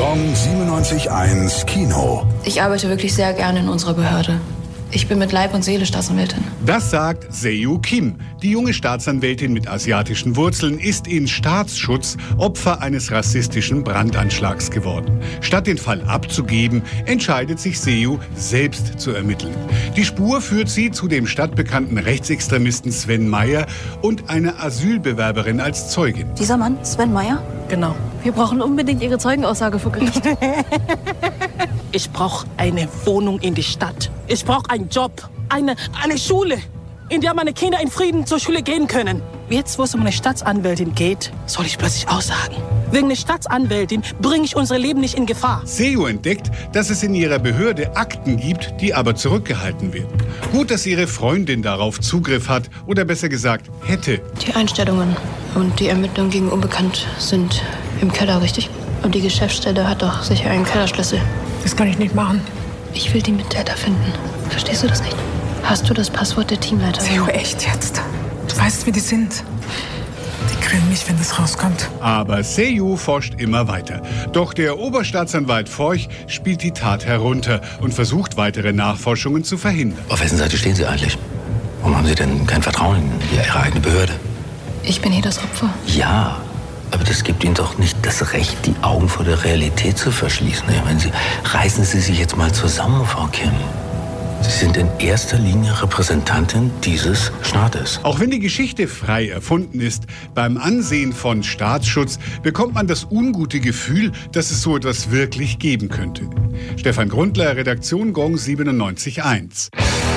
Gong 97.1 Kino. Ich arbeite wirklich sehr gerne in unserer Behörde. Ich bin mit Leib und Seele Staatsanwältin. Das sagt Seo Kim. Die junge Staatsanwältin mit asiatischen Wurzeln ist in Staatsschutz Opfer eines rassistischen Brandanschlags geworden. Statt den Fall abzugeben, entscheidet sich Seo, selbst zu ermitteln. Die Spur führt sie zu dem stadtbekannten Rechtsextremisten Sven Meyer und einer Asylbewerberin als Zeugin. Dieser Mann, Sven Meyer? Genau. Wir brauchen unbedingt Ihre Zeugenaussage vor Gericht. Ich brauche eine Wohnung in der Stadt. Ich brauche einen Job, eine Schule, in der meine Kinder in Frieden zur Schule gehen können. Jetzt, wo es um eine Staatsanwältin geht, soll ich plötzlich aussagen. Wegen einer Staatsanwältin bringe ich unser Leben nicht in Gefahr. Seo entdeckt, dass es in ihrer Behörde Akten gibt, die aber zurückgehalten werden. Gut, dass ihre Freundin darauf Zugriff hat oder besser gesagt hätte. Die Einstellungen und die Ermittlungen gegen Unbekannt sind im Keller, richtig? Und die Geschäftsstelle hat doch sicher einen Kellerschlüssel. Das kann ich nicht machen. Ich will die Mittäter finden. Verstehst du das nicht? Hast du das Passwort der Teamleiterin? Seo, echt jetzt? Du weißt, wie die sind. Die grillen mich, wenn das rauskommt. Aber Seo forscht immer weiter. Doch der Oberstaatsanwalt Forch spielt die Tat herunter und versucht, weitere Nachforschungen zu verhindern. Auf wessen Seite stehen Sie eigentlich? Warum haben Sie denn kein Vertrauen in Ihre eigene Behörde? Ich bin hier das Opfer. Ja, aber das gibt Ihnen doch nicht das Recht, die Augen vor der Realität zu verschließen. Ich meine, reißen Sie sich jetzt mal zusammen, Frau Kim. Sie sind in erster Linie Repräsentantin dieses Staates. Auch wenn die Geschichte frei erfunden ist, beim Ansehen von Staatsschutz bekommt man das ungute Gefühl, dass es so etwas wirklich geben könnte. Stefan Grundler, Redaktion Gong 97.1.